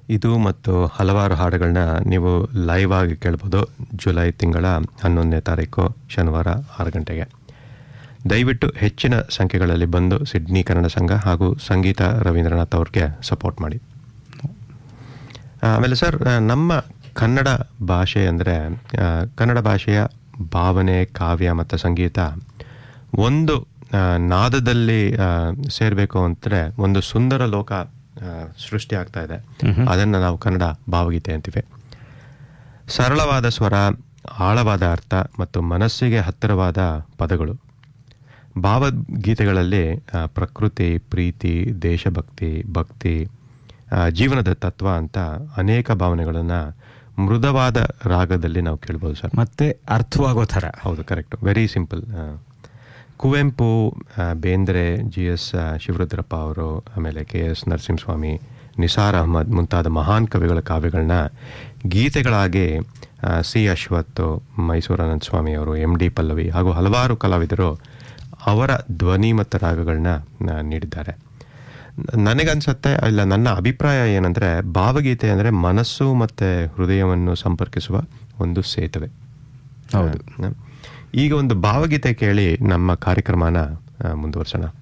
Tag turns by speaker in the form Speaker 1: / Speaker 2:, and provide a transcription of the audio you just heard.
Speaker 1: ಇದು ಮತ್ತು ಹಲವಾರು ಹಾಡುಗಳನ್ನ ನೀವು ಲೈವ್ ಆಗಿ ಕೇಳ್ಬೋದು. ಜುಲೈ ತಿಂಗಳ 11ನೇ ತಾರೀಕು ಶನಿವಾರ 6 ಗಂಟೆಗೆ. ದಯವಿಟ್ಟು ಹೆಚ್ಚಿನ ಸಂಖ್ಯೆಗಳಲ್ಲಿ ಬಂದು ಸಿಡ್ನಿ ಕನ್ನಡ ಸಂಘ ಹಾಗೂ ಸಂಗೀತ ರವೀಂದ್ರನಾಥ್ ಅವ್ರಿಗೆ ಸಪೋರ್ಟ್ ಮಾಡಿ. ಆಮೇಲೆ ಸರ್, ನಮ್ಮ ಕನ್ನಡ ಭಾಷೆ ಅಂದರೆ ಕನ್ನಡ ಭಾಷೆಯ ಭಾವನೆ, ಕಾವ್ಯ ಮತ್ತು ಸಂಗೀತ ಒಂದು ನಾದದಲ್ಲಿ ಸೇರಬೇಕು ಅಂದರೆ ಒಂದು ಸುಂದರ ಲೋಕ ಸೃಷ್ಟಿ ಆಗ್ತಾ ಇದೆ. ಅದನ್ನು ನಾವು ಕನ್ನಡ ಭಾವಗೀತೆ ಅಂತೀವಿ. ಸರಳವಾದ ಸ್ವರ, ಆಳವಾದ ಅರ್ಥ ಮತ್ತು ಮನಸ್ಸಿಗೆ ಹತ್ತಿರವಾದ ಪದಗಳು. ಭಾವಗೀತೆಗಳಲ್ಲಿ ಪ್ರಕೃತಿ, ಪ್ರೀತಿ, ದೇಶಭಕ್ತಿ, ಭಕ್ತಿ, ಜೀವನದ ತತ್ವ ಅಂತ ಅನೇಕ ಭಾವನೆಗಳನ್ನು ಮೃದುವಾದ ರಾಗದಲ್ಲಿ ನಾವು ಕೇಳ್ಬೋದು ಸರ್.
Speaker 2: ಮತ್ತೆ ಅರ್ಥವಾಗೋ ಥರ.
Speaker 1: ಹೌದು, correct, very simple. Kuvempu, Bendre, GS Shivarudrappa ಅವರು, ಆಮೇಲೆ KS ನರಸಿಂಹಸ್ವಾಮಿ, ನಿಸಾರ್ ಅಹಮದ್ ಮುಂತಾದ ಮಹಾನ್ ಕವಿಗಳ ಕಾವ್ಯಗಳನ್ನ ಗೀತೆಗಳಾಗಿ C ಅಶ್ವಥ್, ಮೈಸೂರು ಅನಂತ ಸ್ವಾಮಿ ಅವರು, MD ಪಲ್ಲವಿ ಹಾಗೂ ಹಲವಾರು ಕಲಾವಿದರು ಅವರ ಧ್ವನಿ ಮತ್ತು ರಾಗಗಳನ್ನ ನೀಡಿದ್ದಾರೆ. ನನಗನ್ಸುತ್ತೆ, ಇಲ್ಲ ನನ್ನ ಅಭಿಪ್ರಾಯ ಏನಂದರೆ, ಭಾವಗೀತೆ ಅಂದರೆ ಮನಸ್ಸು ಮತ್ತು ಹೃದಯವನ್ನು ಸಂಪರ್ಕಿಸುವ ಒಂದು ಸೇತುವೆ.
Speaker 2: ಹೌದು.
Speaker 1: ಈಗ ಒಂದು ಭಾವಗೀತೆ ಕೇಳಿ ನಮ್ಮ ಕಾರ್ಯಕ್ರಮನ ಮುಂದುವರ್ಸೋಣ.